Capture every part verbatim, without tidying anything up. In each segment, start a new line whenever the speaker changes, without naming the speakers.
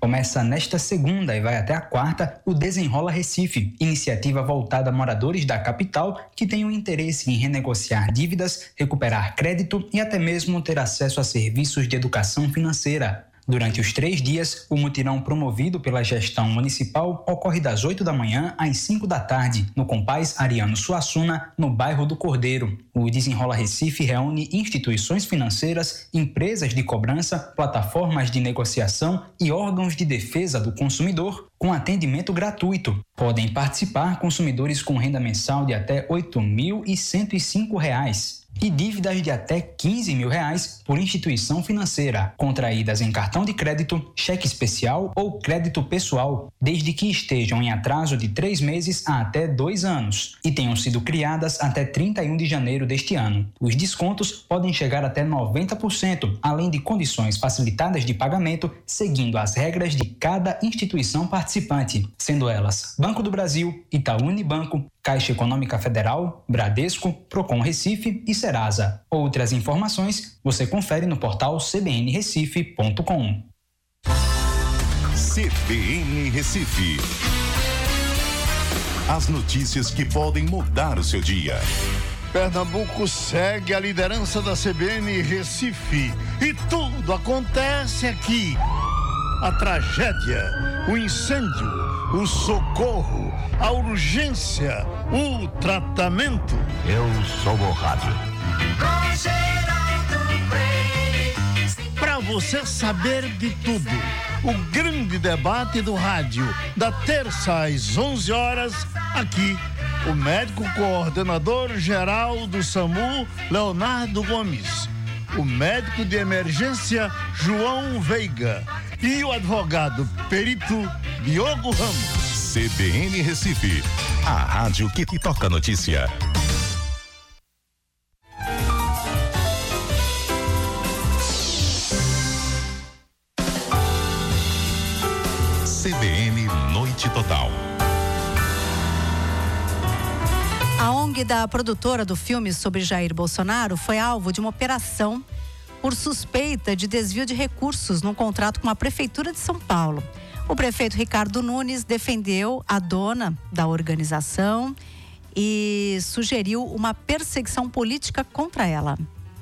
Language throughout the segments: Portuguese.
Começa nesta segunda e vai até a quarta o Desenrola Recife, iniciativa voltada a moradores da capital que tenham interesse em renegociar dívidas, recuperar crédito e até mesmo ter acesso a serviços de educação financeira. Durante os três dias, o mutirão promovido pela gestão municipal ocorre das oito da manhã às cinco da tarde, no Compaz Ariano Suassuna, no bairro do Cordeiro. O Desenrola Recife reúne instituições financeiras, empresas de cobrança, plataformas de negociação e órgãos de defesa do consumidor com atendimento gratuito. Podem participar consumidores com renda mensal de até oito mil e cento e cinco reais. E dívidas de até quinze mil reais por instituição financeira, contraídas em cartão de crédito, cheque especial ou crédito pessoal, desde que estejam em atraso de três meses a até dois anos e tenham sido criadas até trinta e um de janeiro deste ano. Os descontos podem chegar até noventa por cento, além de condições facilitadas de pagamento, seguindo as regras de cada instituição participante, sendo elas Banco do Brasil, Itaú Unibanco, Caixa Econômica Federal, Bradesco, Procon Recife e Serasa. Outras informações você confere no portal c b n recife ponto com.
C B N Recife. As notícias que podem mudar o seu dia.
Pernambuco segue a liderança da C B N Recife e tudo acontece aqui. A tragédia, o incêndio, o socorro, a urgência, o tratamento.
Eu sou o rádio.
Para você saber de tudo, o grande debate do rádio, da terça às onze horas, aqui, o médico coordenador geral do SAMU, Leonardo Gomes, o médico de emergência, João Veiga, e o advogado perito Diogo Ramos.
C B N Recife, a rádio que, que toca notícia. C B N Noite Total.
A O N G da produtora do filme sobre Jair Bolsonaro foi alvo de uma operação por suspeita de desvio de recursos num contrato com a Prefeitura de São Paulo. O prefeito Ricardo Nunes defendeu a dona da organização e sugeriu uma perseguição política contra ela.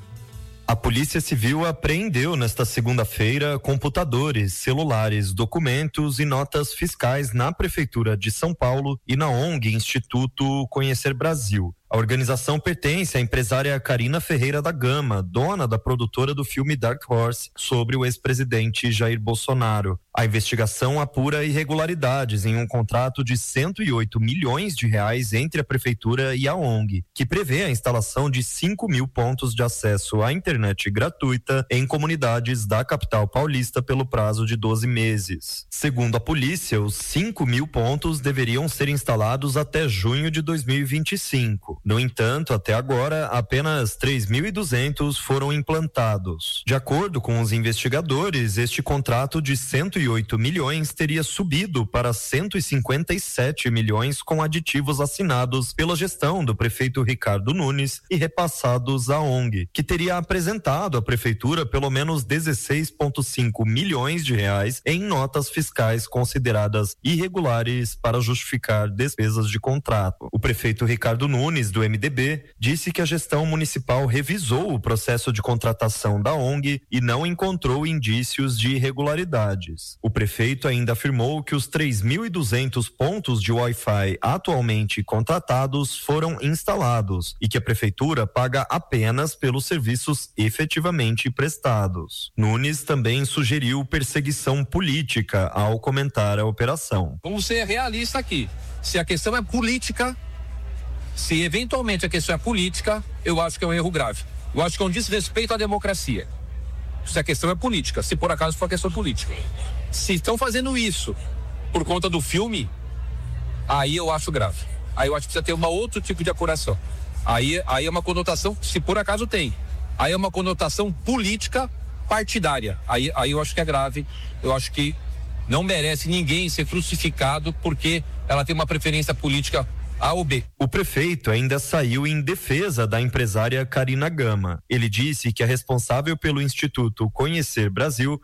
A Polícia Civil apreendeu nesta segunda-feira computadores, celulares, documentos e notas fiscais na Prefeitura de São Paulo e na O N G Instituto Conhecer Brasil. A organização pertence à empresária Karina Ferreira da Gama, dona da produtora do filme Dark Horse, sobre o ex-presidente Jair Bolsonaro. A investigação apura irregularidades em um contrato de cento e oito milhões de reais entre a Prefeitura e a O N G, que prevê a instalação de cinco mil pontos de acesso à internet gratuita em comunidades da capital paulista pelo prazo de doze meses. Segundo a polícia, os cinco mil pontos deveriam ser instalados até junho de dois mil e vinte e cinco. No entanto, até agora, apenas três mil e duzentos foram implantados. De acordo com os investigadores, este contrato de cento e oito milhões teria subido para cento e cinquenta e sete milhões com aditivos assinados pela gestão do prefeito Ricardo Nunes e repassados à O N G, que teria apresentado à prefeitura pelo menos dezesseis vírgula cinco milhões de reais em notas fiscais consideradas irregulares para justificar despesas de contrato. O prefeito Ricardo Nunes, do M D B, disse que a gestão municipal revisou o processo de contratação da O N G e não encontrou indícios de irregularidades. O prefeito ainda afirmou que os três mil e duzentos pontos de Wi-Fi atualmente contratados foram instalados e que a prefeitura paga apenas pelos serviços efetivamente prestados. Nunes também sugeriu perseguição política ao comentar a operação.
Vamos ser realistas aqui. Se a questão é política, se eventualmente a questão é política, eu acho que é um erro grave. Eu acho que é um desrespeito à democracia. Se a questão é política, se por acaso for a questão política. Se estão fazendo isso por conta do filme, aí eu acho grave. Aí eu acho que precisa ter um outro tipo de apuração. Aí, aí é uma conotação, se por acaso tem, aí é uma conotação política partidária. Aí, aí eu acho que é grave. Eu acho que não merece ninguém ser crucificado porque ela tem uma preferência política A ou B.
O prefeito ainda saiu em defesa da empresária Karina Gama. Ele disse que a responsável pelo Instituto Conhecer Brasil